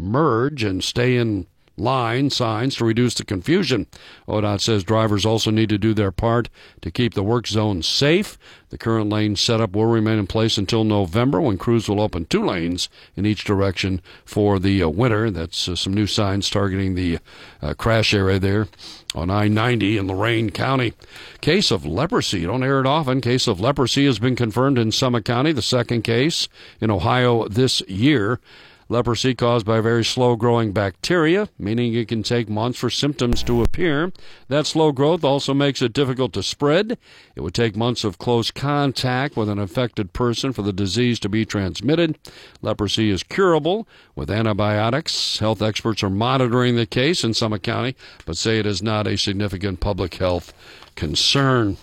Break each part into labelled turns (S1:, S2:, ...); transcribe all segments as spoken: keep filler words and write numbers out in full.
S1: merge and stay in line signs to reduce the confusion. O D O T says drivers also need to do their part to keep the work zone safe. The current lane setup will remain in place until November, when crews will open two lanes in each direction for the uh, winter. That's uh, some new signs targeting the uh, crash area there on I ninety in Lorain County. Case of leprosy. You don't hear it often. Case of leprosy has been confirmed in Summit County, the second case in Ohio this year. Leprosy caused by a very slow-growing bacteria, meaning it can take months for symptoms to appear. That slow growth also makes it difficult to spread. It would take months of close contact with an infected person for the disease to be transmitted. Leprosy is curable with antibiotics. Health experts are monitoring the case in Summit County, but say it is not a significant public health concern.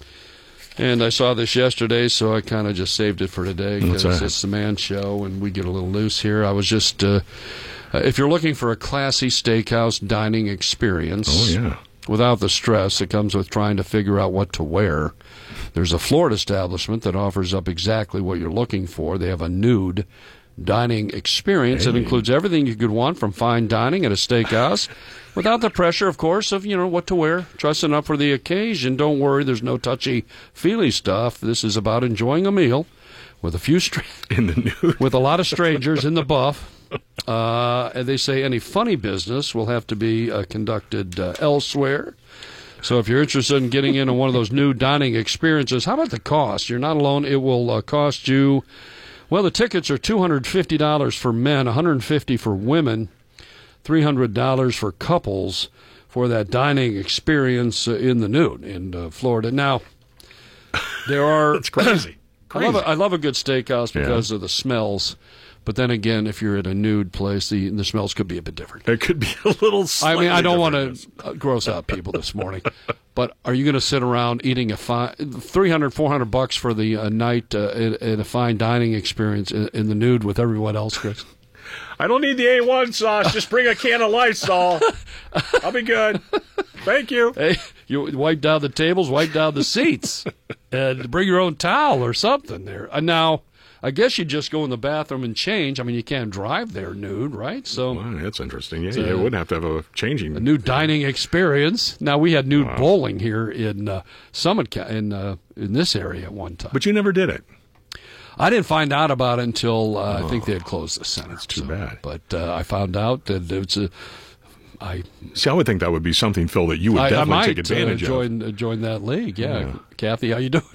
S1: And I saw this yesterday, so I kind of just saved it for today because it's the man show and we get a little loose here. I was just, uh, uh, if you're looking for a classy steakhouse dining experience,
S2: oh, yeah.
S1: without the stress that comes with trying to figure out what to wear, there's a Florida establishment that offers up exactly what you're looking for. They have a nude dining experience
S2: hey.
S1: that includes everything you could want from fine dining at a steakhouse without the pressure, of course, of, you know, what to wear. Dressing up for the occasion. Don't worry, there's no touchy-feely stuff. This is about enjoying a meal with a few stra-
S2: in the nude.
S1: with a lot of strangers in the buff. Uh, and they say any funny business will have to be uh, conducted uh, elsewhere. So if you're interested in getting into one of those new dining experiences, how about the cost? You're not alone. It will uh, cost you... Well, the tickets are two hundred fifty dollars for men, one hundred fifty dollars for women, three hundred dollars for couples for that dining experience uh, in the nude in uh, Florida. Now, there are...
S2: That's crazy. crazy.
S1: I, love a, I love a good steakhouse because
S2: yeah.
S1: of the smells. But then again, if you're at a nude place, the the smells could be a bit different.
S2: It could be a little
S1: I mean, I don't want
S2: different.
S1: to gross out people this morning, but are you going to sit around eating a fine three hundred, four hundred bucks for the uh, night uh, in, in a fine dining experience in, in the nude with everyone else, Chris?
S2: I don't need the A one sauce. Just bring a can of Lysol. I'll be good. Thank you.
S1: Hey, you wipe down the tables, wipe down the seats, and bring your own towel or something there. Uh, now, I guess you just go in the bathroom and change. I mean, you can't drive there nude, right? So
S2: wow, that's interesting. Yeah,
S1: a,
S2: you wouldn't have to have a changing.
S1: A new dining experience. Now, we had nude wow. bowling here in uh, Summit, in uh, in this area at one time.
S2: But you never did it.
S1: I didn't find out about it until uh,
S2: oh,
S1: I think they had closed the center.
S2: That's too
S1: so,
S2: bad.
S1: But uh, I found out that it's a. I
S2: see. I would think that would be something, Phil, that you would
S1: I,
S2: definitely
S1: I might,
S2: take advantage
S1: uh, join,
S2: of.
S1: Uh, join that league, yeah.
S2: yeah.
S1: Kathy, how you doing?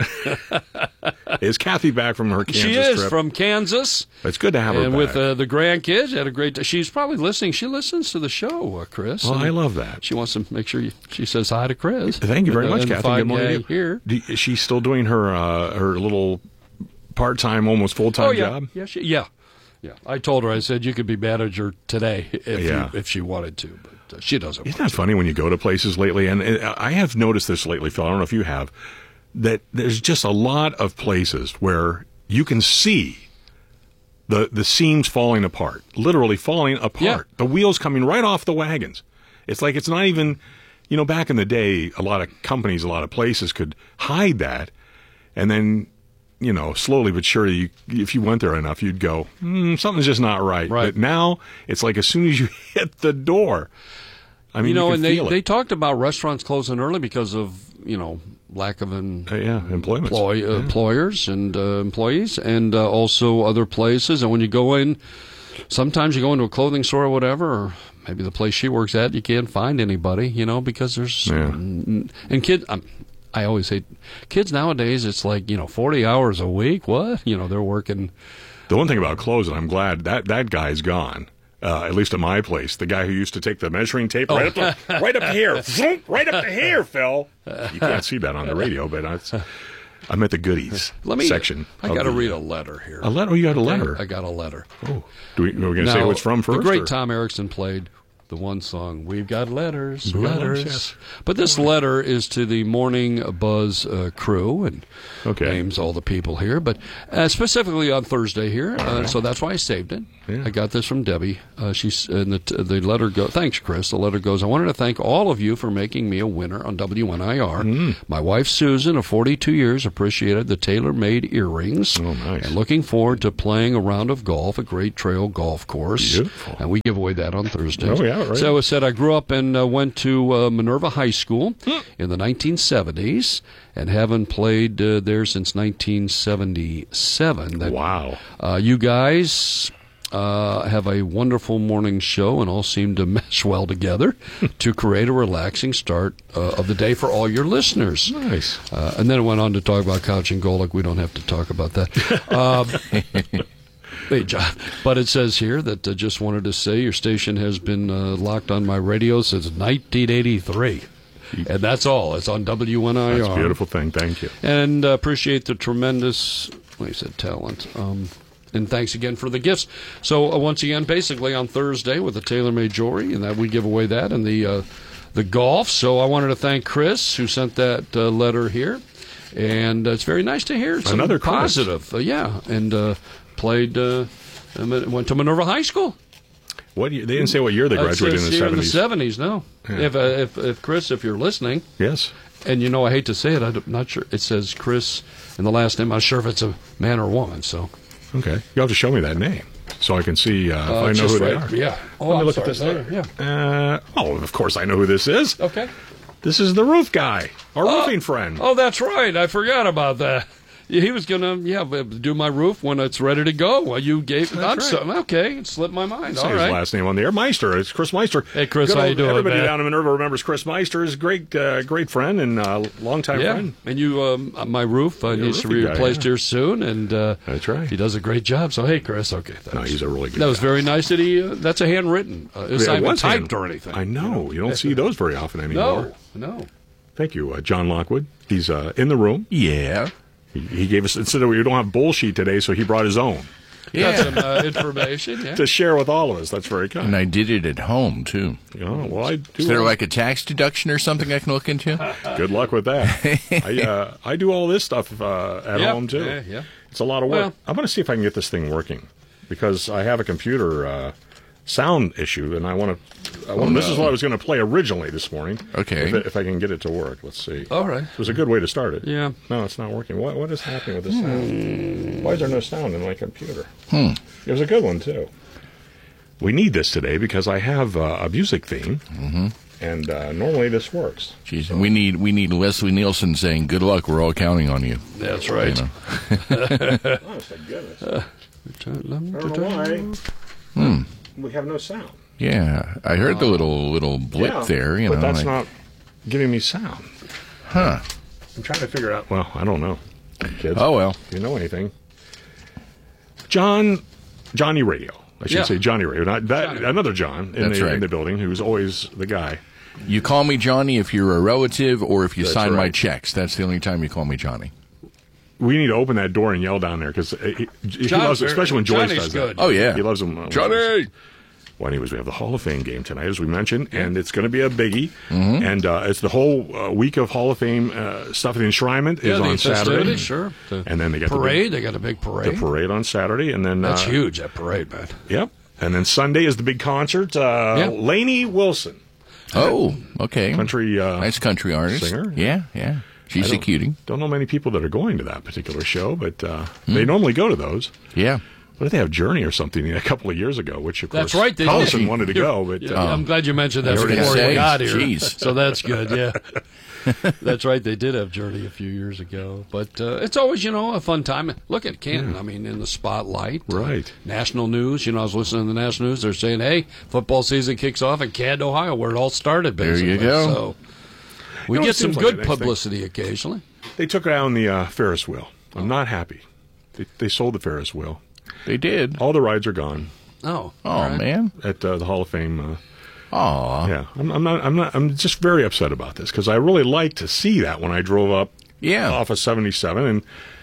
S2: Is Kathy back from her Kansas
S1: She is
S2: trip?
S1: from Kansas.
S2: It's good to have her
S1: and
S2: back.
S1: with uh, the grandkids, had a great. She's probably listening. She listens to the show, uh, Chris.
S2: Well, I love that.
S1: She wants to make sure you, she says hi to Chris.
S2: Thank you very
S1: and,
S2: much,
S1: and
S2: Kathy.
S1: Good
S2: morning.
S1: Here.
S2: Do, is she still doing her uh, her little part-time, almost full-time
S1: oh, yeah.
S2: job?
S1: Yeah, she, yeah, yeah. I told her. I said you could be manager today if
S2: yeah.
S1: you, if she wanted to, but uh, she doesn't.
S2: Isn't
S1: want
S2: that
S1: to.
S2: funny when you go to places lately? And uh, I have noticed this lately, Phil. I don't know if you have. That there's just a lot of places where you can see the the seams falling apart, literally falling apart.
S1: Yeah.
S2: The wheels coming right off the wagons. It's like it's not even, you know, back in the day, a lot of companies, a lot of places could hide that, and then, you know, slowly but surely, you, if you went there enough, you'd go, mm, something's just not right.
S1: Right.
S2: But now it's like as soon as you hit the door, I mean,
S1: you know,
S2: you
S1: and
S2: can
S1: they,
S2: feel it.
S1: they talked about restaurants closing early because of, you know, lack of an
S2: uh, yeah, employment.
S1: Employ, uh,
S2: yeah.
S1: employers and uh, employees, and uh, also other places. And when you go in, sometimes you go into a clothing store or whatever, or maybe the place she works at, you can't find anybody, you know, because there's
S2: yeah.
S1: and kids. Um, I always say, kids nowadays, it's like, you know, forty hours a week. What? You know, they're working.
S2: The one thing about clothes, and I'm glad that that guy's gone. Uh, at least at my place, the guy who used to take the measuring tape
S1: oh.
S2: right up, to, right up here, right up to here, Phil. You can't see that on the radio, but I, I'm at the goodies
S1: Let me,
S2: section.
S1: I got to read a letter here.
S2: A letter? Oh, you got a letter?
S1: I got a letter.
S2: Oh, do we, are we going to
S1: now,
S2: say who it's from first?
S1: The great
S2: or?
S1: Tom Erickson played the one song, We've Got Letters,
S2: We've got
S1: Letters.
S2: letters, yes.
S1: But this letter is to the Morning Buzz uh, crew, and
S2: Okay.
S1: names all the people here, but uh, specifically on Thursday here, uh, so that's why I saved it.
S2: Yeah.
S1: I got this from Debbie. Uh, she's and the, the letter go. Thanks, Chris. The letter goes, I wanted to thank all of you for making me a winner on W N I R.
S2: Mm.
S1: My wife, Susan, of forty-two years, appreciated the tailor-made earrings.
S2: Oh, nice.
S1: And looking forward to playing a round of golf at Great Trail Golf Course.
S2: Beautiful.
S1: And we give away that on Thursday.
S2: Oh, yeah, right.
S1: So it said, I grew up and uh, went to uh, Minerva High School in the nineteen seventies and haven't played uh, there since nineteen seventy-seven. That,
S2: Wow.
S1: uh, you guys uh, have a wonderful morning show and all seem to mesh well together to create a relaxing start uh, of the day for all your listeners.
S2: Nice.
S1: Uh, and then it went on to talk about Couch and Golic. We don't have to talk about that. Um, Hey, John. But it says here that uh, just wanted to say your station has been uh, locked on my radio since nineteen eighty-three. And that's all. It's on W N I R.
S2: That's a beautiful thing. Thank you.
S1: And uh, appreciate the tremendous, well, you said talent. Um, and thanks again for the gifts. So uh, once again, basically on Thursday with the TaylorMade jewelry, and that we give away that, and the uh, the golf. So I wanted to thank Chris who sent that uh, letter here, and uh, it's very nice to hear some
S2: Another Chris.
S1: positive. Uh, yeah, and uh, played uh, went to Minerva High School.
S2: What year, they didn't say what year they
S1: Uh, it
S2: graduated in
S1: says
S2: the
S1: here in the
S2: seventies.
S1: seventies. No,
S2: Yeah.
S1: if, uh, if if Chris, if you're listening.
S2: Yes.
S1: And, you know, I hate to say it, I'm not sure. It says Chris in the last name. I'm not sure if it's a man or a woman, so.
S2: Okay. You'll have to show me that name so I can see uh, if
S1: Uh,
S2: I know
S1: just
S2: who they
S1: right-
S2: are.
S1: Yeah. Oh,
S2: Let me
S1: I'm
S2: look
S1: sorry.
S2: at this
S1: There,
S2: later.
S1: Yeah.
S2: Uh, oh, of course I know who this is.
S1: Okay.
S2: This is the roof guy, our roofing friend.
S1: Oh, that's right. I forgot about that. Yeah, he was going to, yeah, do my roof when it's ready to go. Well, you gave,
S2: That's
S1: I'm
S2: right.
S1: so, okay, it slipped my mind.
S2: Say
S1: All
S2: his
S1: right.
S2: last name on the air. Meister. It's Chris Meister.
S1: Hey, Chris,
S2: Good
S1: how you
S2: old-
S1: doing,
S2: Everybody
S1: man?
S2: down in Minerva remembers Chris Meister. He's a great, uh, great friend and uh, longtime
S1: Yeah,
S2: friend.
S1: and you, um, my roof uh, needs to be
S2: roofing guy,
S1: replaced
S2: yeah.
S1: here soon, and uh,
S2: That's right.
S1: he does a great job. So, hey, Chris, okay. That
S2: No,
S1: was,
S2: he's a really good
S1: That was
S2: guy.
S1: very nice that he, uh, that's a handwritten. Uh, it's
S2: Yeah,
S1: not
S2: it
S1: even
S2: was
S1: typed
S2: hand-
S1: or anything.
S2: I know. You don't see those very often anymore.
S1: No, no.
S2: Thank you, uh, John Lockwood. He's uh, in the room.
S3: Yeah.
S2: He, he gave us, instead of, we don't have bullshit today, so he brought his own
S1: Got
S3: Yeah.
S1: some uh, information, yeah.
S2: to share with all of us. That's very kind.
S3: And I did it at home, too.
S2: Oh, well, I do.
S3: Is there
S2: all-
S3: like a tax deduction or something I can look into?
S2: Good luck with that. I, uh, I do all this stuff uh, at
S1: Yeah,
S2: home, too.
S1: yeah, yeah.
S2: It's a lot of work.
S1: Well-
S2: I'm going to see if I can get this thing working because I have a computer uh, sound issue, and I want to. I want This is what I was going to play originally this morning.
S3: Okay.
S2: If, it- if I can get it to work. Let's see.
S1: All right.
S2: It was a good way to start it.
S1: Yeah.
S2: No, it's not working. What What is happening with the sound? Why is there no sound in my computer? Hmm. It was a good one, too. We need this today because I have uh, a music theme, mm-hmm. and uh, normally this works.
S3: Jeez, and we need we need Leslie Nielsen saying, "Good luck, we're all counting on you."
S1: That's right.
S3: You know.
S2: Honest to goodness. I don't know why.
S3: Hmm.
S2: We have no sound.
S3: Yeah, I heard the little little blip
S2: Yeah,
S3: there. You
S2: but
S3: know,
S2: that's
S3: like-
S2: not giving me sound.
S3: Huh?
S2: I'm trying to figure out. Well, I don't know, kids.
S3: Oh well.
S2: If you know anything, John, Johnny Radio. I should
S1: Yeah.
S2: say Johnny Radio, not that
S1: Johnny.
S2: another John in
S3: That's
S2: the
S3: right.
S2: in the building who's always the guy.
S3: You call me Johnny if you're a relative or if you
S2: That's
S3: sign my
S2: right.
S3: checks. That's the only time you call me Johnny.
S2: We need to open that door and yell down there because he, he
S1: John-
S2: loves it, especially when Joyce
S1: Johnny's
S2: does
S1: good.
S2: that.
S3: Oh yeah,
S2: He loves them. uh,
S3: Johnny.
S2: Well, anyways, we have the Hall of Fame game tonight, as we mentioned, and it's going to be a biggie. Mm-hmm. And uh, it's the whole uh, week of Hall of Fame uh, stuff. The enshrinement
S1: Yeah,
S2: is
S1: the
S2: on Saturday.
S1: festivities, sure. The
S2: And then they got the
S1: parade. they got a big parade.
S2: The parade on Saturday, and then
S1: That's
S2: uh,
S1: huge, that parade, man.
S2: Yep. And then Sunday is the big concert. Uh,
S1: Yeah.
S2: Lainey Wilson,
S3: Oh, okay.
S2: country uh,
S3: Nice country artist.
S2: singer.
S3: Yeah, yeah. She's
S2: I
S3: a
S2: don't-
S3: cutie.
S2: Don't know many people that are going to that particular show, but uh, they normally go to those.
S3: Yeah.
S2: What did they have, Journey or something a couple of years ago? Which of
S1: That's
S2: course,
S1: right. They
S2: Collison
S1: did.
S2: wanted to
S1: You're-
S2: go, but
S1: yeah,
S2: uh,
S1: I'm glad you mentioned that
S3: I was
S1: before
S3: gonna
S1: we
S3: say,
S1: got here.
S3: jeez.
S1: So that's good, yeah. That's right. They did have Journey a few years ago. But uh, it's always, you know, a fun time. Look at Canton. I mean, in the spotlight. uh,
S2: Right.
S1: national news. You know, I was listening to the national news. They're saying, hey, football season kicks off in Canton, Ohio, where it all started,
S3: There you
S1: basically.
S3: go.
S1: So we
S2: No, it
S1: get some
S2: seems like
S1: good
S2: a nice thing.
S1: publicity occasionally.
S2: they took down the uh, Ferris wheel. I'm not happy. They, they sold the Ferris wheel.
S3: They did.
S2: All the rides are gone
S1: Oh,
S3: Oh
S1: all right.
S3: man.
S2: at uh, the Hall of Fame. Uh,
S3: Aw.
S2: yeah, I'm, I'm not. I'm not. I'm just very upset about this because I really liked to see that when I drove up
S3: Yeah.
S2: off of seventy-seven, and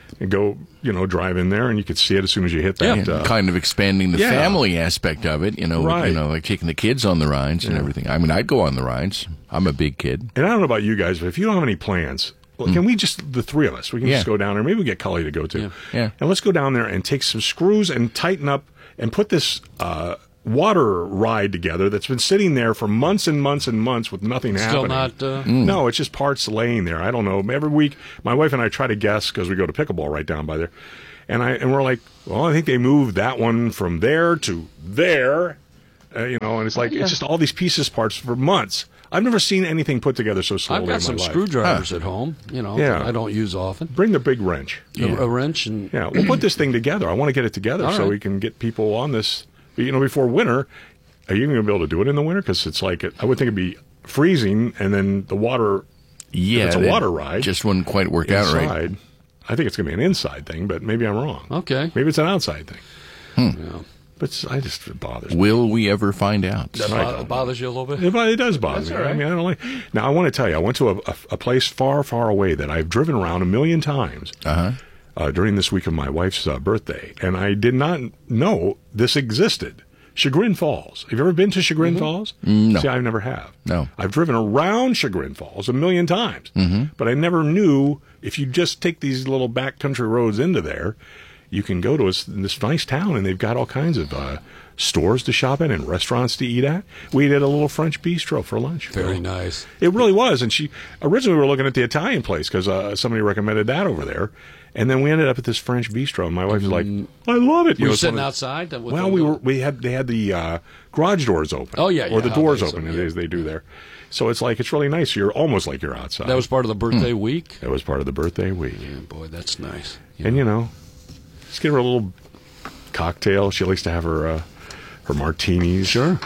S2: and go, you know, drive in there, and you could see it as soon as you hit that.
S3: Yeah,
S2: Uh,
S3: kind of expanding the
S2: yeah.
S3: family aspect of it, you know,
S2: Right.
S3: you know, like taking the kids on the rides and everything. I mean, I'd go on the rides. I'm a big kid.
S2: and I don't know about you guys, but if you don't have any plans, well, can we just, the three of us, we can
S3: Yeah.
S2: just go down there. Maybe we get Cully to go too.
S1: Yeah.
S3: Yeah.
S2: And let's go down there and take some screws and tighten up and put this uh, water ride together that's been sitting there for months and months and months with nothing
S1: Still
S2: happening.
S1: not. Uh,
S2: No, it's just parts laying there. I don't know. Every week, my wife and I try to guess because we go to pickleball right down by there, and I and we're like, well, I think they moved that one from there to there, uh, you know, and it's like it's just all these pieces, parts for months. I've never seen anything put together so slowly
S1: I've got
S2: in
S1: some
S2: my life.
S1: screwdrivers at home. You know,
S2: Yeah.
S1: that I don't use often.
S2: Bring the big wrench.
S1: A, a wrench and
S2: Yeah, we'll put this thing together. I want to get it together
S1: All
S2: so
S1: right.
S2: we can get people on this. You know, before winter. Are you going to be able to do it in the winter? Because it's like I would think it'd be freezing, and then the water.
S3: Yeah,
S2: if it's a
S3: that
S2: water ride.
S3: just wouldn't quite work out
S2: Inside,
S3: right.
S2: I think it's going to be an inside thing, but maybe I'm wrong.
S1: Okay.
S2: Maybe it's an outside thing.
S1: Yeah.
S2: But it's- I just it bothers me.
S3: Will we ever find out?
S1: That
S2: I
S1: bo-
S2: don't
S1: bothers you a little bit.
S2: It, it does bother
S1: That's
S2: me.
S1: all right.
S2: I mean, I don't like. Now I want to tell you, I went to a, a, a place far, far away that I've driven around a million times
S3: Uh-huh.
S2: uh, during this week of my wife's uh, birthday, and I did not know this existed. Chagrin Falls. Have you ever been to Chagrin Falls?
S3: No.
S2: See, I never have.
S3: No.
S2: I've driven around Chagrin Falls a million times,
S3: Mm-hmm.
S2: but I never knew if you just take these little backcountry roads into there, you can go to a, this nice town, and they've got all kinds of uh, stores to shop in and restaurants to eat at. We ate at a little French bistro for lunch.
S1: Very nice.
S2: It really was. And she originally we were looking at the Italian place because uh, somebody recommended that over there. And then we ended up at this French bistro. And my wife was like, I love it.
S1: Were you
S2: it's
S1: sitting
S2: one of-
S1: outside? With
S2: Well,
S1: the-
S2: we were. We had they had the uh, garage doors open.
S1: Oh, yeah,
S2: or
S1: yeah,
S2: the
S1: how
S2: doors
S1: they-
S2: open
S1: yeah.
S2: as they do there. So it's like it's really nice. You're almost like you're outside.
S1: That was part of the birthday week.
S2: that was part of the birthday week.
S1: Yeah, boy, that's nice.
S2: And you know, just give her a little cocktail. She likes to have her uh, her martinis.
S1: Sure.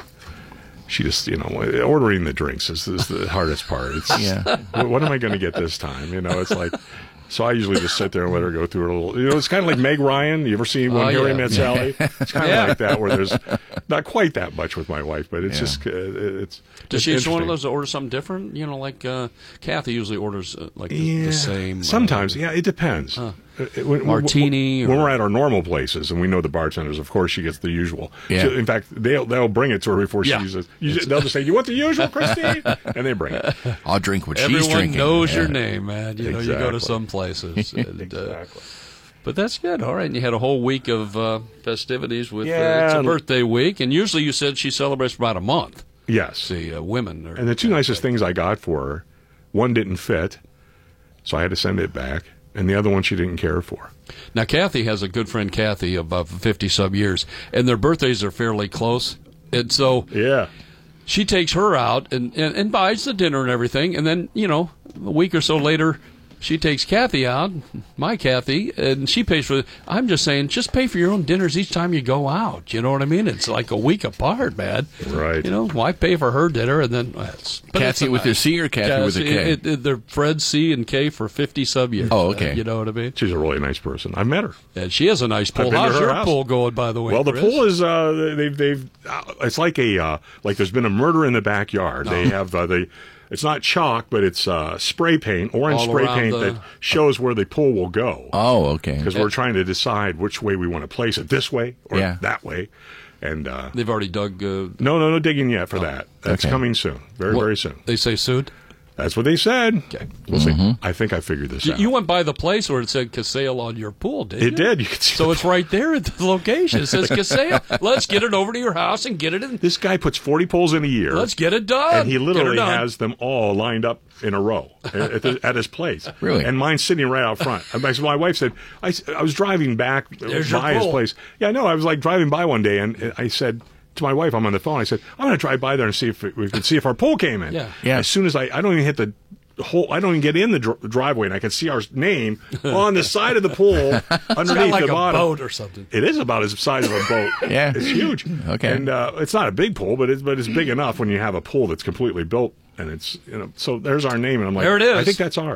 S2: She just, you know, ordering the drinks is, is the hardest part. It's,
S3: Yeah.
S2: what, what am I going to get this time? You know, it's like, so I usually just sit there and let her go through a little, you know, it's kind of like Meg Ryan. You ever see When
S1: Oh,
S2: Harry
S1: yeah.
S2: Met Sally? It's kind of
S1: Yeah.
S2: like that, where there's not quite that much with my wife, but it's
S3: Yeah.
S2: just, uh, it's.
S1: Does
S2: it's
S1: she just one of
S2: interesting.
S1: those that order something different? You know, like uh, Kathy usually orders uh, like the,
S2: Yeah,
S1: the same. uh,
S2: Sometimes, yeah, it depends. Uh, it- when-
S1: Martini
S2: When,
S1: or-
S2: we're at our normal places and we know the bartenders, of course, she gets the usual.
S3: Yeah.
S2: So, in fact, they'll they'll bring it to her before
S1: Yeah.
S2: she uses. You just, they'll just say, "You want the usual, Christine?" And they bring it.
S3: I'll drink what she's
S1: Everyone
S3: drinking.
S1: knows
S3: Yeah.
S1: your name, man. You know, you go to
S2: Exactly.
S1: some places. And, uh,
S2: Exactly.
S1: but that's good. All right. And you had a whole week of uh, festivities with uh,
S2: Yeah.
S1: it's a birthday week. And usually you said she celebrates for about a month.
S2: Yes.
S1: The uh, women. Are,
S2: And the two nicest things I got for her, one didn't fit, so I had to send it back, and the other one she didn't care for.
S1: Now, Kathy has a good friend, Kathy, of uh, fifty some years, and their birthdays are fairly close. And so
S2: Yeah.
S1: she takes her out and, and, and buys the dinner and everything. And then, you know, a week or so later, she takes Kathy out, my Kathy, and she pays for it. I'm just saying, just pay for your own dinners each time you go out. You know what I mean? It's like a week apart, man.
S2: Right.
S1: You know, why pay for her dinner and then... Uh, it's, but it's
S3: Kathy
S1: a
S3: with a
S1: nice-
S3: C or Kathy with a K?
S1: It, it, they're Fred C and K for fifty sub years.
S3: Oh, okay.
S1: Uh, you know what I mean?
S2: She's a really nice person. I've met her.
S1: And she has a nice pool.
S2: been to
S1: How's
S2: her
S1: your
S2: house.
S1: pool going, by the way,
S2: Well, the
S1: Chris?
S2: pool is uh, they've they've uh, it's like a uh, like there's been a murder in the backyard. They have uh, they it's not chalk, but it's uh, spray paint, orange
S1: All
S2: spray
S1: around
S2: paint
S1: the-
S2: that shows where the pool will go.
S3: Oh, okay.
S2: Because we're trying to decide which way we want to place it, this way or
S3: Yeah.
S2: that way, and uh,
S1: They've already dug... Uh,
S2: no, no, no digging yet for that. That's
S3: okay.
S2: coming soon, very,
S1: what-
S2: very soon.
S1: They say soon?
S2: That's what they said.
S1: Okay.
S2: We'll see. I think I figured this
S1: You,
S2: out.
S1: you went by the place where it said Casale on your pool, didn't you?
S2: it did. You could see
S1: So
S2: the-
S1: it's right there at the location. It says Casale. Let's get it over to your house and get it in.
S2: this guy puts forty pulls in a year.
S1: Let's get it done.
S2: and he
S1: Get her
S2: literally
S1: done.
S2: has them all lined up in a row at, the, at his place.
S3: Really?
S2: And mine's sitting right out front. And my, my wife said, I, s- I was driving back
S1: There's your
S2: by his
S1: pool.
S2: place. Yeah, I know. I was like driving by one day, and I said to my wife, I'm on the phone, I said, I'm going to drive by there and see if it, we can see if our pool came in.
S1: Yeah.
S3: Yeah.
S2: As soon as I, I don't even hit the whole, I don't even get in the dr- driveway, and I can see our name on the side of the pool
S1: It's
S2: underneath
S1: got like
S2: the
S1: a
S2: bottom.
S1: boat or something.
S2: It is about as size of a boat.
S3: Yeah.
S2: It's huge.
S3: Okay.
S2: And uh, it's not a big pool, but it's but it's big enough when you have a pool that's completely built, and it's you know. So there's our name, and I'm like,
S1: There it is.
S2: I think that's ours.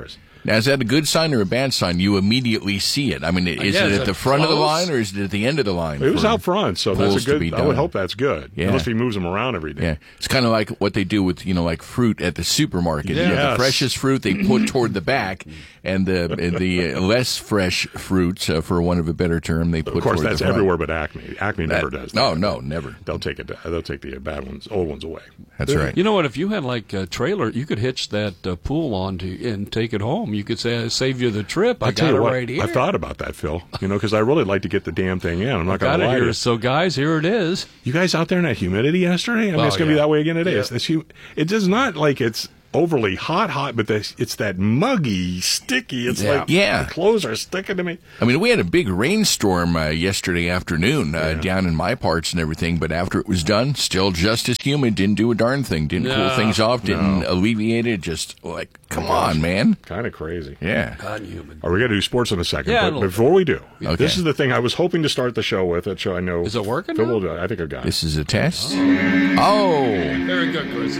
S3: Now, is that a good sign or a bad sign? You immediately see it. I mean, is
S1: Yeah,
S3: it
S1: is
S3: at
S1: it
S3: the front of the
S1: close?
S3: line, or is it at the end of the line?
S2: It was
S3: for
S2: out front, so that's
S3: pulls
S2: a
S3: to
S2: good.
S3: be
S2: I would
S3: done?
S2: hope that's good.
S3: Yeah.
S2: Unless he moves them around every day.
S3: Yeah, it's kind of like what they do with, you know, like fruit at the supermarket. You know,
S2: Yes.
S3: the freshest fruit they put toward the back, and the and the uh, less fresh fruits, uh, for want of a better term, they put
S2: Of course,
S3: toward
S2: that's
S3: the front.
S2: everywhere but Acme. Acme never
S3: That-
S2: does.
S3: No,
S2: that.
S3: no, never.
S2: They'll take it. They'll take the bad ones, old ones away.
S3: That's right.
S1: You know what? If you had like a trailer, you could hitch that uh, pool onto and take it home. You could say, "Save you the trip." I,
S2: I tell
S1: got
S2: you
S1: it
S2: what,
S1: right here.
S2: I thought about that, Phil. You know, because I really like to get the damn thing in. I'm not going
S1: got
S2: to
S1: it
S2: lie to
S1: here.
S2: you.
S1: So, guys, here it is.
S2: You guys out there in that humidity yesterday? I mean,
S1: Oh,
S2: it's going to
S1: yeah.
S2: be that way again today.
S1: Yeah.
S2: It's, it's, hu- it is not like it's overly hot, hot, but this, it's that muggy, sticky. It's
S1: Yeah.
S2: like
S3: Yeah.
S2: the clothes are sticking to me.
S3: I mean, we had a big rainstorm uh, yesterday afternoon uh, down in my parts and everything, but after it was done, still just as humid. Didn't do a darn thing. Didn't cool
S1: No,
S3: things off. Didn't alleviate it. Just like, come on, man.
S2: Kind of crazy.
S3: Yeah.
S1: Unhuman.
S2: Are we going to do sports in a second?
S1: Yeah, a
S2: but
S1: little
S2: before we do,
S3: Okay.
S2: this is the thing I was hoping to start the show with. That show I know.
S1: Is it working
S2: Phil
S1: now?
S2: will do it. I think I got it.
S3: This is a test. Oh.
S1: Very good, Chris.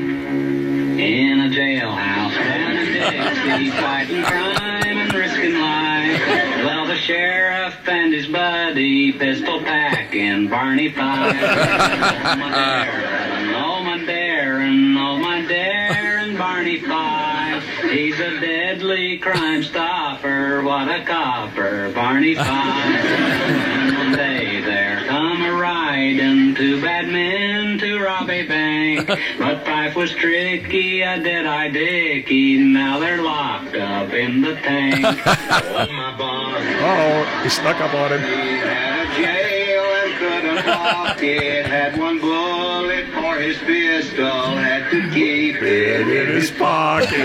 S4: In a jailhouse down in Dixie, fighting crime and risking life. Well, the sheriff and his buddy pistol packing Barney Fife. Oh, my Darren, oh, my Darren, oh, my Darren, Barney Fife. He's a deadly crime stopper, what a copper, Barney Fife. And one day there come a riding two bad men to rob a bank. But Fife was tricky, a dead-eye dickie, now they're locked up in the tank. Oh, my boss,
S2: Oh, he snuck up on him.
S4: he had a jail and couldn't lock it. Had one bullet for his pistol, had to keep it
S2: In his pocket.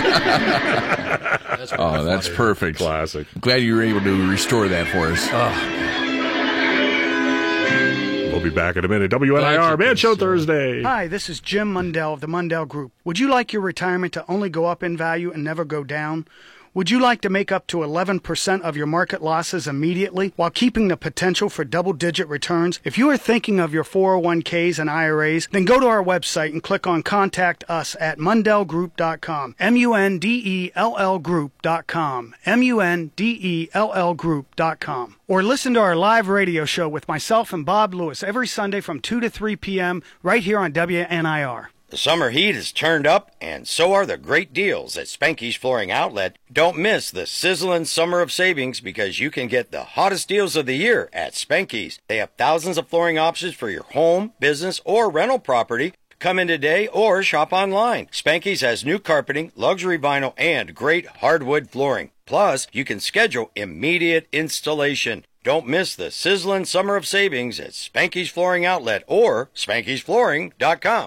S1: That's
S3: Oh, that's perfect.
S2: Classic.
S3: Glad you were able to restore that for us.
S2: We'll be back in a minute. W N I R
S1: Thank you,
S2: Man Show
S1: Chris.
S2: Thursday.
S5: Hi, this is Jim Mundell of the Mundell Group. Would you like your retirement to only go up in value and never go down? Would you like to make up to eleven percent of your market losses immediately while keeping the potential for double-digit returns? If you are thinking of your four oh one k's and I R As, then go to our website and click on Contact Us at mundell group dot com. M U N D E L L group dot com. M U N D E L L group dot com. Or listen to our live radio show with myself and Bob Lewis every Sunday from two to three p.m. right here on W N I R.
S6: The summer heat is turned up, and so are the great deals at Spanky's Flooring Outlet. Don't miss the sizzling summer of savings because you can get the hottest deals of the year at Spanky's. They have thousands of flooring options for your home, business, or rental property. Come in today or shop online. Spanky's has new carpeting, luxury vinyl, and great hardwood flooring. Plus, you can schedule immediate installation. Don't miss the sizzling summer of savings at Spanky's Flooring Outlet or spankys flooring dot com.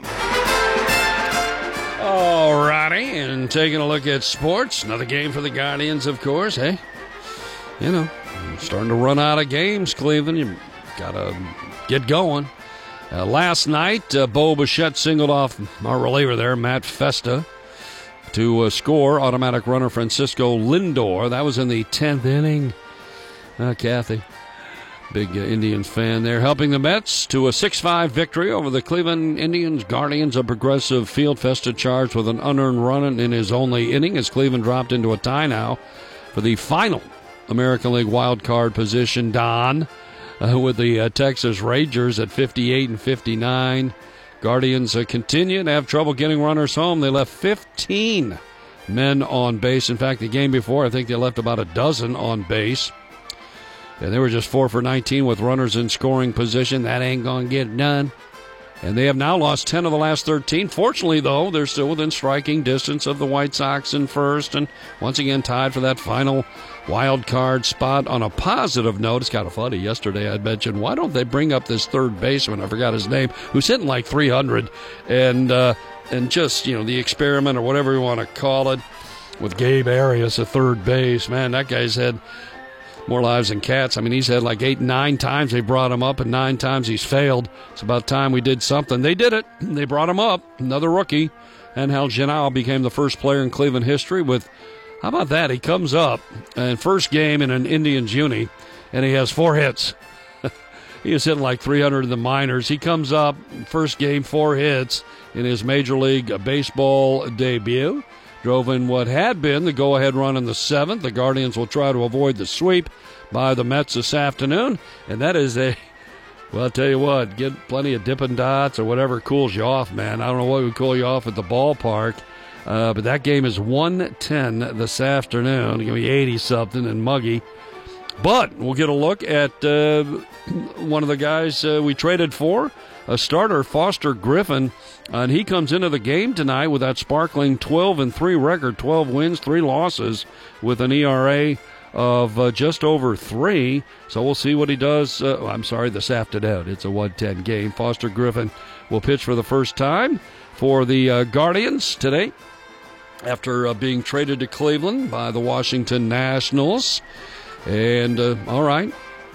S1: Alrighty, and taking a look at sports. Another game for the Guardians, of course. Hey, you know, starting to run out of games, Cleveland. You got to get going. Uh, last night, uh, Bo Bichette singled off our reliever there, Matt Festa, to uh, score. Automatic runner Francisco Lindor. That was in the tenth inning. Uh, Kathy, big uh, Indians fan there, helping the Mets to a six five victory over the Cleveland Indians. Guardians, a Progressive Field. Festa charged with an unearned run in his only inning as Cleveland dropped into a tie now for the final American League wild card position. Don uh, with the uh, Texas Rangers at fifty-eight and fifty-nine. Guardians uh, continue to have trouble getting runners home. They left fifteen men on base. In fact, the game before, I think they left about a dozen on base. And they were just four for nineteen with runners in scoring position. That ain't going to get it done. And they have now lost ten of the last thirteen. Fortunately, though, they're still within striking distance of the White Sox in first. And once again, tied for that final wild card spot. On a positive note, it's kind of funny. Yesterday, I mentioned, why don't they bring up this third baseman? I forgot his name, who's hitting like three hundred. And, uh, and just, you know, the experiment or whatever you want to call it with Gabe Arias at third base. Man, that guy's had more lives than cats. I mean, he's had like eight, nine times they brought him up, and nine times he's failed. It's about time we did something. They did it. They brought him up. Another rookie. Angel Genao became the first player in Cleveland history with, how about that? He comes up in first game in an Indians uni, and he has four hits. He was hitting like three hundred in the minors. He comes up, first game, four hits in his Major League Baseball debut. drove in what had been the go-ahead run in the seventh. The Guardians will try to avoid the sweep by the Mets this afternoon, and that is a, well, I'll tell you what, get plenty of Dippin' Dots or whatever cools you off, man. I don't know what would cool you off at the ballpark, uh, but that game is one ten this afternoon. It's going to be eighty-something and muggy. But we'll get a look at uh, one of the guys uh, we traded for, a starter, Foster Griffin, and he comes into the game tonight with that sparkling twelve and three record, twelve wins, three losses, with an E R A of uh, just over three. So we'll see what he does. Uh, I'm sorry, this afternoon. It's a one ten game. Foster Griffin will pitch for the first time for the uh, Guardians today after uh, being traded to Cleveland by the Washington Nationals. And, uh, all right,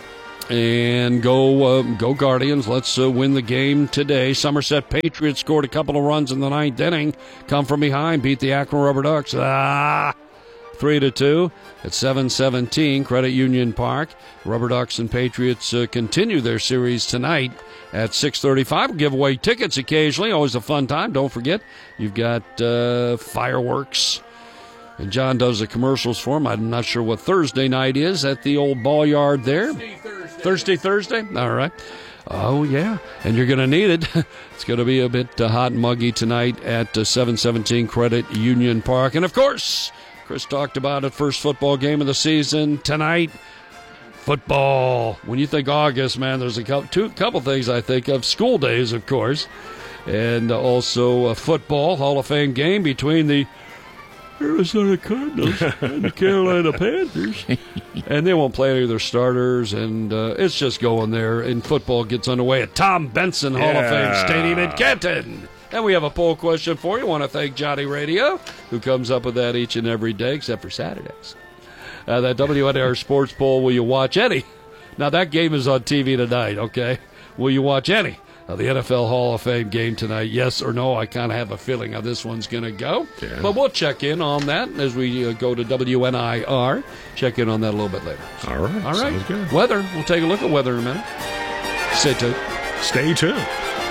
S1: and go uh, go Guardians. Let's uh, win the game today. Somerset Patriots scored a couple of runs in the ninth inning, come from behind, beat the Akron Rubber Ducks. Ah, three to two at seven seventeen, Credit Union Park. Rubber Ducks and Patriots uh, continue their series tonight at six thirty-five. We'll give away tickets occasionally, always a fun time. Don't forget, you've got uh, fireworks. And John does the commercials for him. I'm not sure what Thursday night is at the old ball yard there. Thursday, Thursday. Thursday, Thursday? All right. Oh, yeah. And you're going to need it. It's going to be a bit uh, hot and muggy tonight at uh, seven seventeen Credit Union Park. And, of course, Chris talked about it, first football game of the season tonight. Football. When you think August, man, there's a couple, two, couple things I think of. School days, of course. And also a football Hall of Fame game between the Arizona Cardinals and the Carolina Panthers. And they won't play any of their starters, and uh, it's just going there. And football gets underway at Tom Benson Hall
S2: yeah.
S1: of Fame Stadium in Canton. And we have a poll question for you. I want to thank Johnny Radio, who comes up with that each and every day, except for Saturdays. Uh, that W N R Sports Poll, will you watch any? Now, that game is on T V tonight, okay? Will you watch any of the N F L Hall of Fame game tonight? Yes or no? I kind of have a feeling how this one's going to go. Yeah. But we'll check in on that as we uh, go to W N I R. Check in on that a little bit later.
S2: All right.
S1: All right.
S2: Sounds good.
S1: Weather. We'll take a look at weather in a minute. Stay tuned.
S2: Stay tuned.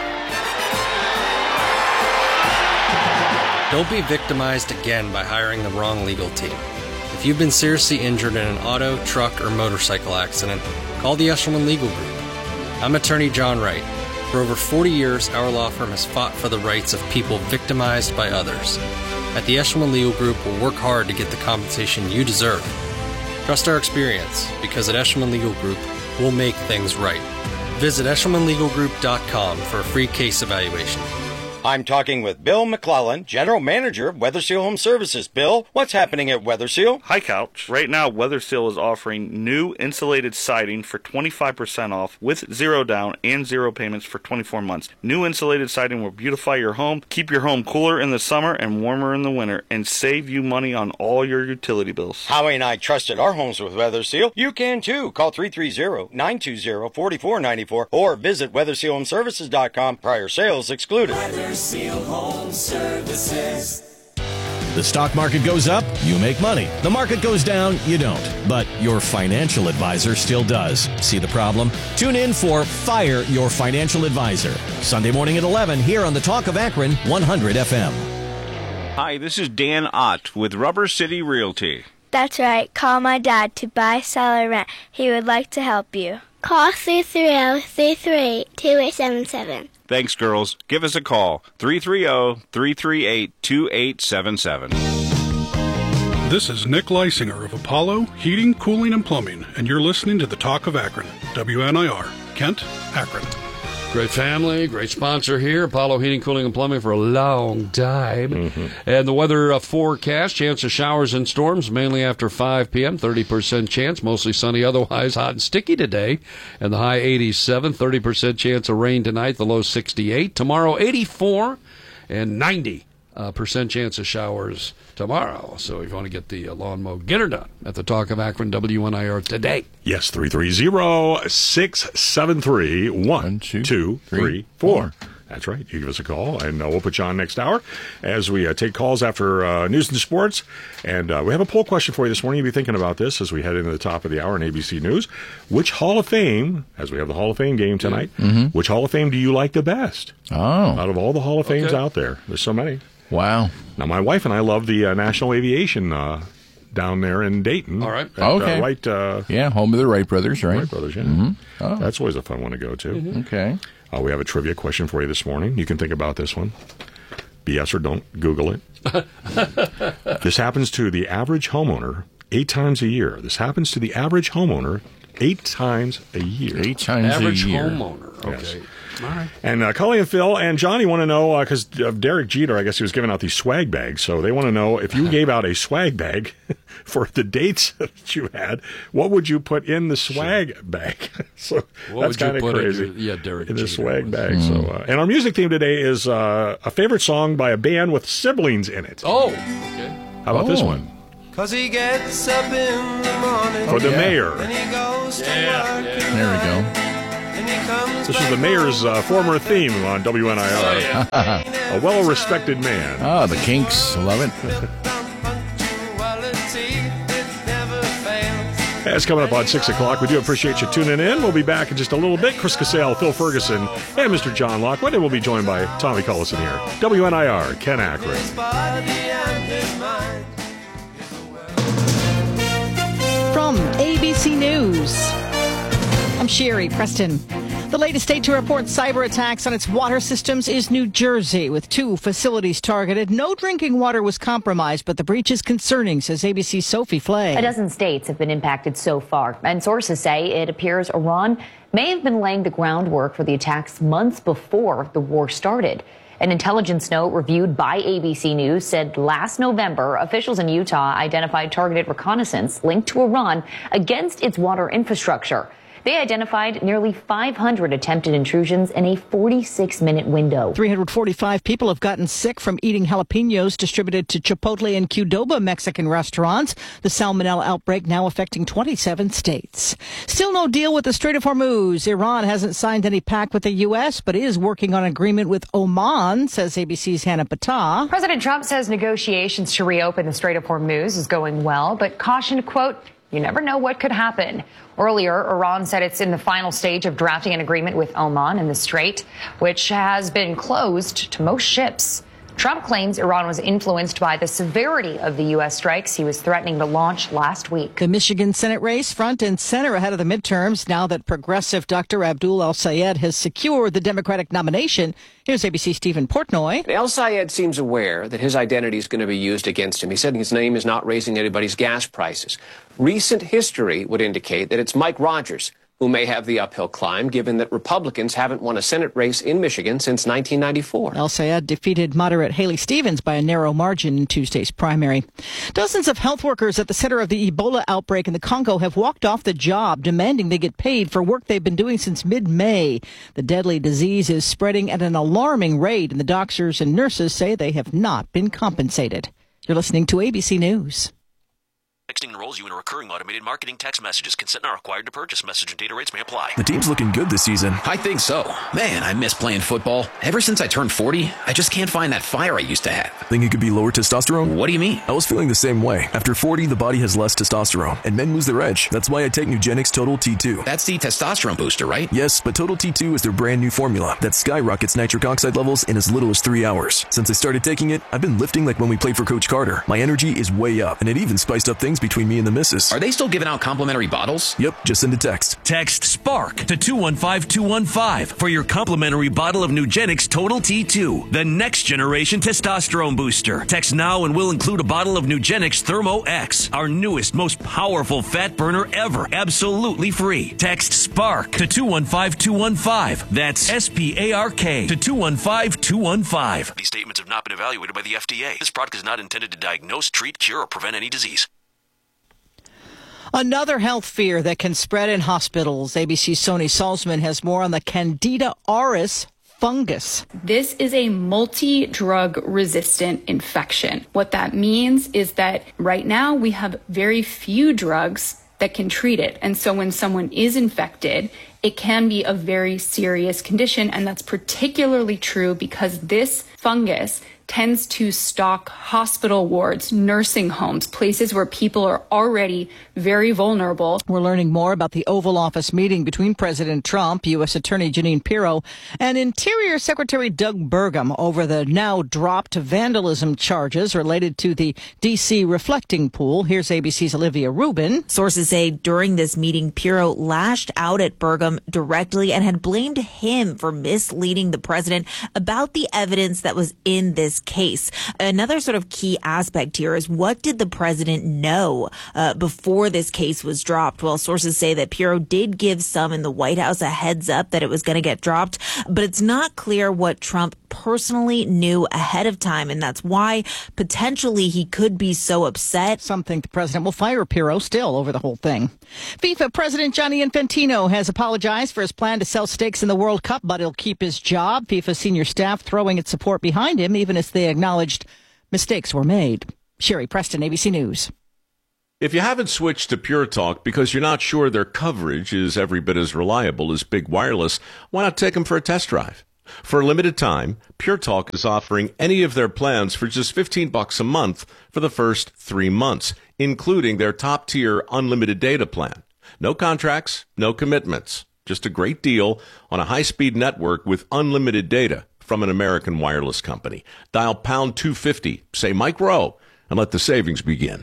S7: Don't be victimized again by hiring the wrong legal team. If you've been seriously injured in an auto, truck, or motorcycle accident, call the Eshelman Legal Group. I'm attorney John Wright. For over forty years, our law firm has fought for the rights of people victimized by others. At the Eshelman Legal Group, we'll work hard to get the compensation you deserve. Trust our experience, because at Eshelman Legal Group, we'll make things right. Visit eshelman legal group dot com for a free case evaluation.
S6: I'm talking with Bill McClellan, General Manager of WeatherSeal Home Services. Bill, what's happening at WeatherSeal?
S8: Hi, Couch. Right now, WeatherSeal is offering new insulated siding for twenty-five percent off with zero down and zero payments for twenty-four months. New insulated siding will beautify your home, keep your home cooler in the summer and warmer in the winter, and save you money on all your utility bills.
S6: Howie and I trusted our homes with WeatherSeal. You can too. Call three three zero, nine two zero, four four nine four or visit weather seal home services dot com. Prior sales excluded.
S9: WeatherSeal Home Services.
S10: The stock market goes up, you make money. The market goes down, you don't. But your financial advisor still does. See the problem? Tune in for Fire Your Financial Advisor. Sunday morning at eleven here on the Talk of Akron, one hundred F M.
S11: Hi, this is Dan Ott with Rubber City Realty.
S12: That's right. Call my dad to buy, sell, or rent. He would like to help you.
S13: Call three three zero, three three eight, two eight seven seven.
S11: Thanks, girls. Give us a call, three three zero, three three eight, two eight seven seven.
S14: This is Nick Leisinger of Apollo Heating, Cooling, and Plumbing, and you're listening to the Talk of Akron, W N I R, Kent, Akron.
S1: Great family, great sponsor here, Apollo Heating, Cooling, and Plumbing for a long time. Mm-hmm. And the weather uh, forecast, chance of showers and storms mainly after five p.m., thirty percent chance, mostly sunny, otherwise hot and sticky today. And the high eighty-seven, thirty percent chance of rain tonight, the low sixty-eight. Tomorrow, eighty-four and ninety uh, percent chance of showers tomorrow. So if you want to get the uh, lawn mow, get her done at the Talk of Akron, W N I R today.
S2: Yes, three three zero, six seven three, one two three four. That's right. You give us a call, and uh, we'll put you on next hour as we uh, take calls after uh, news and sports. And uh, we have a poll question for you this morning. You'll be thinking about this as we head into the top of the hour in A B C News. Which Hall of Fame, as we have the Hall of Fame game tonight, mm-hmm. which Hall of Fame do you like the best?
S3: Oh.
S2: Out of all the Hall of Fames
S1: okay.
S2: out there. There's so many.
S3: Wow.
S2: Now, my wife and I love the uh, National Aviation uh, down there in Dayton.
S1: All right.
S2: At,
S3: Okay.
S2: Uh, right. Uh,
S3: Yeah, home of the Wright brothers, right?
S2: Wright Brothers, yeah.
S3: Mhm. Oh.
S2: That's always a fun one to go to.
S1: Mm-hmm.
S3: Okay.
S2: Uh, we have a trivia question for you this morning. You can think about this one. B S or don't. Google it. This happens to the average homeowner eight times a year. This happens to the average homeowner eight times a year.
S3: Eight times
S1: Average
S3: a year.
S1: homeowner. Okay.
S2: Yes.
S1: All right.
S2: And uh, Cully and Phil and Johnny want to know, because uh, of Derek Jeter, I guess he was giving out these swag bags. So they want to know, if you gave out a swag bag for the dates that you had, what would you put in the swag bag? So
S1: What
S2: that's
S1: would you
S2: kind of
S1: put in
S2: crazy.
S1: your- yeah, Derek
S2: in the
S1: Jeter
S2: swag
S1: was-
S2: bag. So, uh, and our music theme today is uh, a favorite song by a band with siblings in it.
S1: Oh, okay.
S2: How about this
S3: Oh.
S2: one?
S9: Cause he gets up in the morning
S2: For the
S3: yeah.
S2: mayor.
S9: and he goes to
S1: Yeah,
S9: work
S1: yeah.
S3: There we go.
S9: and he comes
S2: This is
S9: back
S2: the mayor's uh, former theme on W N I R.
S1: Oh, yeah.
S2: A well-respected man.
S3: Ah, the Kinks. Love it.
S9: punctuality, it never fails.
S2: It's coming up on six o'clock. We do appreciate you tuning in. We'll be back in just a little bit. Chris Casale, Phil Ferguson, and Mister John Lockwood. And we'll be joined by Tommy Collison here. W N I R, Ken Akron.
S9: His body and his mind.
S15: From A B C News, I'm Sherry Preston. The latest state to report cyber attacks on its water systems is New Jersey, with two facilities targeted. No drinking water was compromised, but the breach is concerning, says A B C's Sophie Flay.
S16: A dozen states have been impacted so far, and sources say it appears Iran may have been laying the groundwork for the attacks months before the war started. An intelligence note reviewed by A B C News said last November, officials in Utah identified targeted reconnaissance linked to Iran against its water infrastructure. They identified nearly five hundred attempted intrusions in a forty-six minute window.
S15: three hundred forty-five people have gotten sick from eating jalapenos distributed to Chipotle and Qdoba Mexican restaurants. The salmonella outbreak now affecting twenty-seven states. Still no deal with the Strait of Hormuz. Iran hasn't signed any pact with the U S, but is working on an agreement with Oman, says A B C's Hannah Patah.
S17: President Trump says negotiations to reopen the Strait of Hormuz is going well, but cautioned, quote, you never know what could happen. Earlier, Iran said it's in the final stage of drafting an agreement with Oman in the Strait, which has been closed to most ships. Trump claims Iran was influenced by the severity of the U S strikes he was threatening to launch last week.
S15: The Michigan Senate race front and center ahead of the midterms now that progressive Doctor Abdul El-Sayed has secured the Democratic nomination. Here's A B C Stephen Portnoy.
S18: El-Sayed seems aware that his identity is going to be used against him. He said his name is not raising anybody's gas prices. Recent history would indicate that it's Mike Rogers who may have the uphill climb, given that Republicans haven't won a Senate race in Michigan since nineteen ninety-four.
S15: El-Sayed defeated moderate Haley Stevens by a narrow margin in Tuesday's primary. Dozens of health workers at the center of the Ebola outbreak in the Congo have walked off the job, demanding they get paid for work they've been doing since mid-May. The deadly disease is spreading at an alarming rate, and the doctors and nurses say they have not been compensated. You're listening to A B C News.
S19: Texting enrolls you in a recurring automated marketing text messages. Consent not required to purchase. Message and data rates may apply.
S20: The team's looking good this season. I think so. Man, I miss playing football. Ever since I turned forty, I just can't find that fire I used to have.
S21: Think it could be lower testosterone?
S20: What do you mean?
S21: I was feeling the same way. After forty, the body has less testosterone, and men lose their edge. That's why I take Nugenix Total T two.
S20: That's the testosterone booster, right?
S21: Yes, but Total T two is their brand new formula that skyrockets nitric oxide levels in as little as three hours. Since I started taking it, I've been lifting like when we played for Coach Carter. My energy is way up, and it even spiced up things between me and the missus.
S20: Are they still giving out complimentary bottles?
S21: Yep, just send a text.
S19: Text SPARK to two one five two one five for your complimentary bottle of Nugenix Total T two, the next generation testosterone booster. Text now and we'll include a bottle of Nugenix Thermo X, our newest, most powerful fat burner ever, absolutely free. Text SPARK to two one five two one five. That's S P A R K to two one five two one five. These statements have not been evaluated by the F D A. This product is not intended to diagnose, treat, cure, or prevent any disease.
S15: Another health fear that can spread in hospitals. A B C's Sony Salzman has more on the Candida auris fungus.
S22: This is a multi-drug resistant infection. What that means is that right now we have very few drugs that can treat it. And so when someone is infected it can be a very serious condition. And that's particularly true because this fungus tends to stalk hospital wards, nursing homes, places where people are already very vulnerable.
S15: We're learning more about the Oval Office meeting between President Trump, U S. Attorney Jeanine Pirro, and Interior Secretary Doug Burgum over the now dropped vandalism charges related to the D C reflecting pool. Here's A B C's Olivia Rubin.
S4: Sources say during this meeting, Pirro lashed out at Burgum directly and had blamed him for misleading the president about the evidence that was in this case. Another sort of key aspect here is, what did the president know uh, before this case was dropped? Well, sources say that Pirro did give some in the White House a heads up that it was going to get dropped, but it's not clear what Trump personally knew ahead of time, and that's why potentially he could be so upset.
S15: Some think the president will fire Pirro still over the whole thing. FIFA President Gianni Infantino has apologized for his plan to sell stakes in the World Cup, but he'll keep his job. FIFA senior staff throwing its support behind him, even as they acknowledged mistakes were made. Sherry Preston, A B C News.
S5: If you haven't switched to Pure Talk because you're not sure their coverage is every bit as reliable as Big Wireless, why not take them for a test drive? For a limited time, Pure Talk is offering any of their plans for just fifteen bucks a month for the first three months, including their top-tier unlimited data plan. No contracts, no commitments. Just a great deal on a high-speed network with unlimited data from an American wireless company. Dial pound two fifty, say Mike Rowe, and let the savings begin.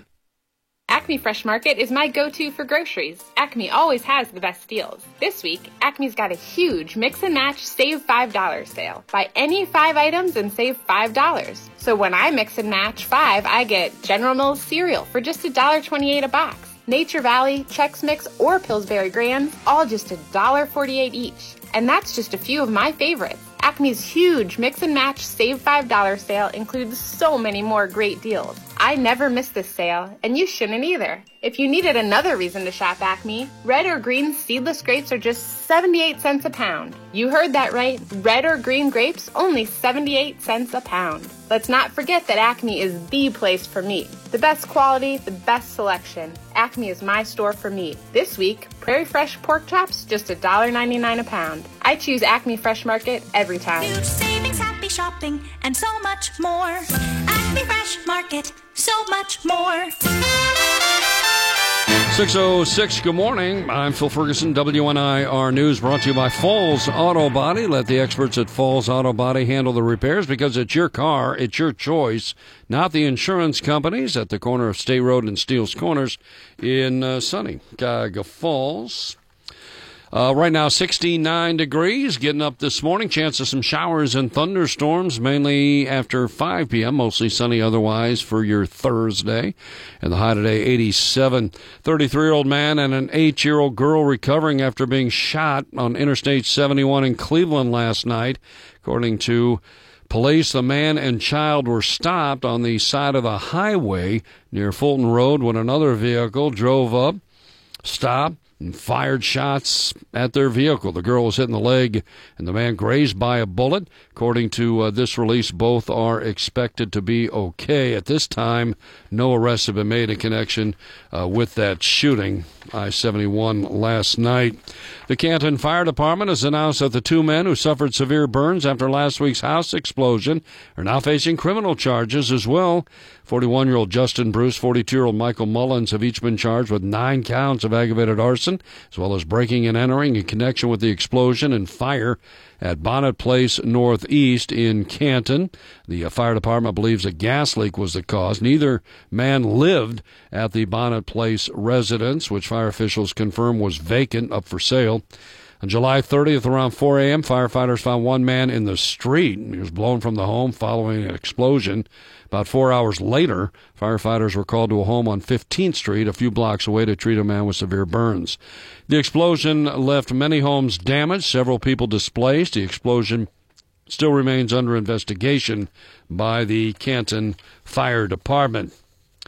S23: Acme Fresh Market is my go-to for groceries. Acme always has the best deals. This week, Acme's got a huge mix and match save five dollars sale. Buy any five items and save five dollars. So when I mix and match five, I get General Mills cereal for just one dollar twenty-eight a box. Nature Valley, Chex Mix, or Pillsbury Grands, all just one dollar forty-eight each. And that's just a few of my favorites. Acme's huge mix and match save five dollars sale includes so many more great deals. I never miss this sale, and you shouldn't either. If you needed another reason to shop Acme, red or green seedless grapes are just seventy-eight cents a pound. You heard that right. Red or green grapes, only seventy-eight cents a pound. Let's not forget that Acme is the place for meat. The best quality, the best selection. Acme is my store for meat. This week, Prairie Fresh pork chops, just one dollar ninety-nine a pound. I choose Acme Fresh Market every time.
S24: Huge savings, happy shopping, and so much more. Acme Fresh Market, so much more.
S1: six oh six, good morning. I'm Phil Ferguson, W N I R News, brought to you by Falls Auto Body. Let the experts at Falls Auto Body handle the repairs because it's your car, it's your choice, not the insurance companies, at the corner of State Road and Steele's Corners in uh, sunny Cuyahoga Falls. Uh, right now, sixty-nine degrees, getting up this morning. Chance of some showers and thunderstorms, mainly after five p.m., mostly sunny otherwise for your Thursday. And the high today, eighty-seven. thirty-three-year-old man and an eight-year-old girl recovering after being shot on Interstate seventy-one in Cleveland last night. According to police, the man and child were stopped on the side of the highway near Fulton Road when another vehicle drove up, stopped, and fired shots at their vehicle. The girl was hit in the leg, and the man grazed by a bullet. According to uh, this release, both are expected to be okay. At this time, no arrests have been made in connection uh, with that shooting, I seventy-one, last night. The Canton Fire Department has announced that the two men who suffered severe burns after last week's house explosion are now facing criminal charges as well. forty-one-year-old Justin Bruce, forty-two-year-old Michael Mullins have each been charged with nine counts of aggravated arson, as well as breaking and entering in connection with the explosion and fire at Bonnet Place Northeast in Canton. The uh, fire department believes a gas leak was the cause. Neither man lived at the Bonnet Place residence, which fire officials confirm was vacant, up for sale. On July thirtieth, around four a.m., firefighters found one man in the street. He was blown from the home following an explosion. About four hours later, firefighters were called to a home on fifteenth Street, a few blocks away, to treat a man with severe burns. The explosion left many homes damaged, several people displaced. The explosion still remains under investigation by the Canton Fire Department.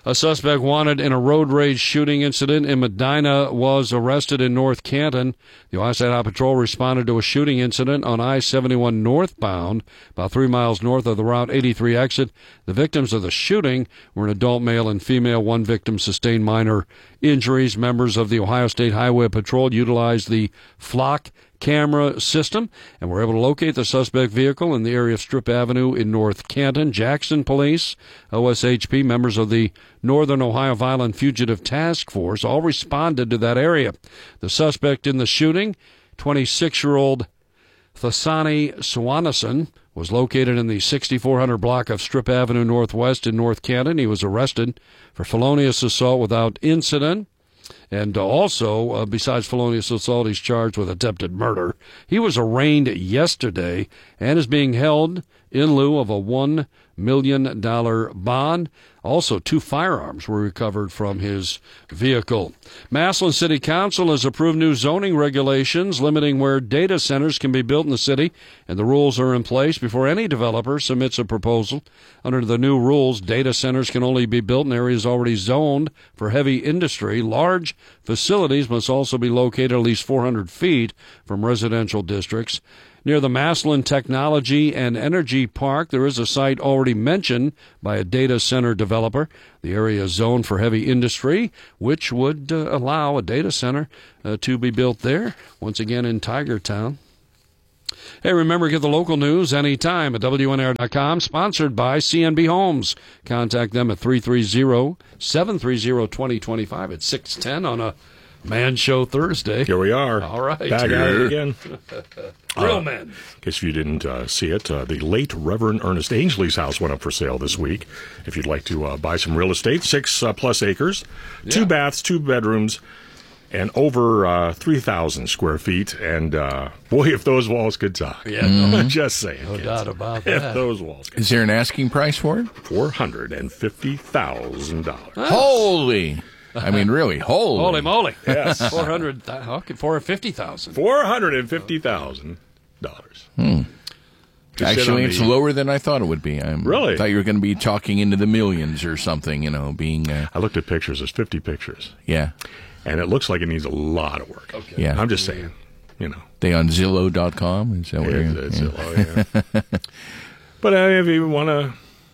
S1: A suspect wanted in a road rage shooting incident in Medina was arrested in North Canton. The Ohio State Highway Patrol responded to a shooting incident on I seventy-one northbound, about three miles north of the Route eighty-three exit. The victims of the shooting were an adult male and female. One victim sustained minor injuries. Members of the Ohio State Highway Patrol utilized the Flock camera system and were able to locate the suspect vehicle in the area of Strip Avenue in North Canton. Jackson Police, O S H P, members of the Northern Ohio Violent Fugitive Task Force all responded to that area. The suspect in the shooting, twenty-six-year-old Thasani Swaneson, was located in the sixty-four hundred block of Strip Avenue Northwest in North Canton. He was arrested for felonious assault without incident. And also, uh, besides felonious assault, he's charged with attempted murder. He was arraigned yesterday and is being held in lieu of a one million dollars bond. Also, two firearms were recovered from his vehicle. Massillon City Council has approved new zoning regulations limiting where data centers can be built in the city, and the rules are in place before any developer submits a proposal. Under the new rules, data centers can only be built in areas already zoned for heavy industry. Large facilities must also be located at least four hundred feet from residential districts. Near the Massillon Technology and Energy Park, there is a site already mentioned by a data center developer. The area is zoned for heavy industry, which would uh, allow a data center uh, to be built there, once again in Tigertown. Hey, remember, get the local news anytime at W N R dot com, sponsored by C N B Homes. Contact them at three three zero, seven three zero, two zero two five at six ten on a Man Show Thursday.
S2: Here we are.
S1: All right.
S2: Back at it again.
S1: Real
S2: uh,
S1: men.
S2: In case you didn't uh, see it, uh, the late Reverend Ernest Angley's house went up for sale this week. If you'd like to uh, buy some real estate, six uh, plus acres, yeah. two baths, two bedrooms, and over uh, three thousand square feet. And uh, boy, if those walls could talk.
S1: Yeah, mm-hmm.
S2: I'm just saying.
S1: No
S2: kids.
S1: doubt about
S2: if
S1: that.
S2: If those walls could
S3: Is there an asking price for it?
S2: four hundred fifty thousand dollars.
S3: Holy. I mean, really, holy.
S1: Holy moly.
S2: Yes.
S1: four hundred, okay, four hundred fifty thousand dollars.
S2: four hundred fifty thousand dollars.
S3: Hmm. Actually, it's the... lower than I thought it would be. I
S2: really?
S3: thought you were going to be talking into the millions or something, you know, being... Uh...
S2: I looked at pictures. There's fifty pictures.
S3: Yeah.
S2: And it looks like it needs a lot of work.
S1: Okay.
S3: Yeah.
S2: I'm just saying, you know.
S3: They on Zillow dot com? Is that what
S2: it's,
S3: you're...
S2: It's
S3: yeah.
S2: Zillow, yeah. But uh, if you want to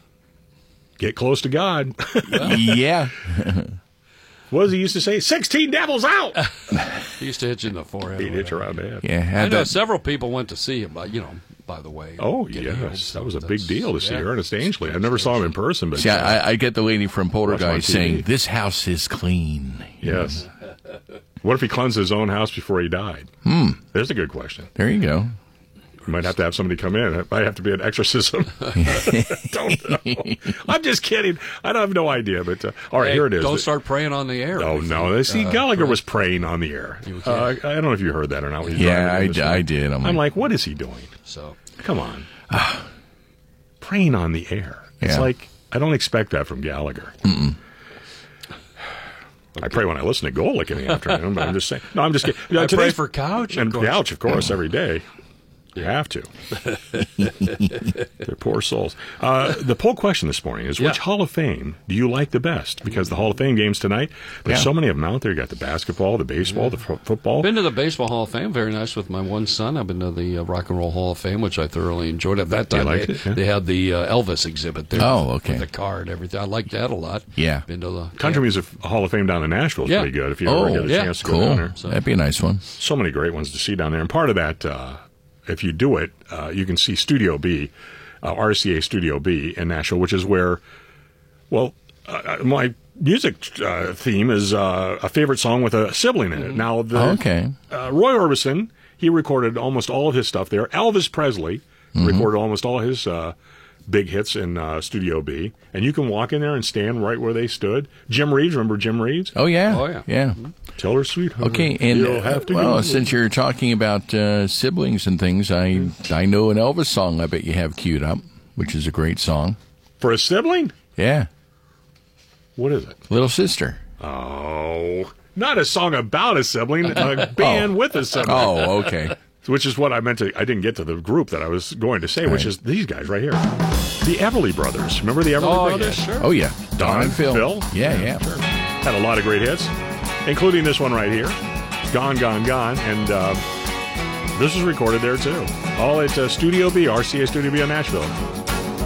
S2: get close to God...
S3: yeah.
S2: What does he used to say? sixteen devils out!
S1: He used to hit you in the forehead.
S2: He'd hit you around the head.
S3: Yeah,
S1: I know
S3: that...
S1: several people went to see him, you know, by the way.
S2: Oh, yes. That was a big deal to see yeah. Ernest Angley. I never saw him in person. But
S3: see, I, I get the lady from Poltergeist saying, this house is clean.
S2: Yes. What if he cleansed his own house before he died?
S3: Hmm.
S2: There's a good question.
S3: There you go.
S2: You might have to have somebody come in. It might have to be an exorcism. Don't know. I'm just kidding. I have no idea. But uh, all right,
S1: hey,
S2: here it is.
S1: Don't start praying on the air.
S2: Oh no! See, uh, Gallagher was praying on the air. Uh, I don't know if you heard that or not. When
S3: yeah, I, d- I did.
S2: I'm, I'm like, what is he doing?
S1: So
S2: come on, praying on the air. It's
S3: yeah.
S2: like I don't expect that from Gallagher.
S3: Mm-mm.
S2: I pray when I listen to Golick in the afternoon, but I'm just saying. No, I'm just kidding.
S1: I pray for Couch.
S2: And Couch, of course, every day. You have to. They're poor souls. Uh, the poll question this morning is, yeah. which Hall of Fame do you like the best? Because the Hall of Fame games tonight, there's yeah. so many of them out there. You got the basketball, the baseball, yeah. the f- football.
S1: Been to the Baseball Hall of Fame. Very nice with my one son. I've been to the uh, Rock and Roll Hall of Fame, which I thoroughly enjoyed. At that time, they,
S2: it, yeah.
S1: they had the uh, Elvis exhibit there.
S3: Oh, okay.
S1: With the car and everything. I liked that a lot.
S3: Yeah.
S1: Been to the
S2: Country
S1: yeah.
S2: Music Hall of Fame down in Nashville is
S1: yeah.
S2: pretty good if you
S3: oh,
S2: ever get a
S3: yeah.
S2: chance to
S3: cool.
S2: go down there.
S3: So. That'd be a nice one.
S2: So many great ones to see down there. And part of that... Uh, if you do it, uh, you can see Studio B, uh, R C A Studio B in Nashville, which is where, well, uh, my music uh, theme is uh, a favorite song with a sibling in it. Now, the,
S3: okay.
S2: uh, Roy Orbison, he recorded almost all of his stuff there. Elvis Presley mm-hmm. recorded almost all his uh, big hits in uh, Studio B. And you can walk in there and stand right where they stood. Jim Reeves, remember Jim Reeves?
S3: Oh, yeah.
S1: Oh, yeah.
S3: Yeah.
S2: Mm-hmm. Tell her, sweetheart.
S3: Okay, and
S2: you'll have to
S3: well,
S2: go.
S3: since you're talking about uh, siblings and things, I I know an Elvis song I bet you have queued up, which is a great song.
S2: For a sibling?
S3: Yeah.
S2: What is it?
S3: Little Sister.
S2: Oh, not a song about a sibling, a band
S3: oh.
S2: with a sibling.
S3: Oh, okay.
S2: which is what I meant to, I didn't get to the group that I was going to say, right. which is these guys right here. The Everly Brothers. Remember the Everly
S3: oh,
S2: Brothers?
S3: Yeah, sure. Oh, yeah. Don, Don and Phil.
S2: Phil.
S3: Yeah, yeah. yeah.
S2: Sure. Had a lot of great hits, including this one right here, Gone, Gone, Gone. And uh, this was recorded there, too. All at uh, Studio B, R C A Studio B in Nashville.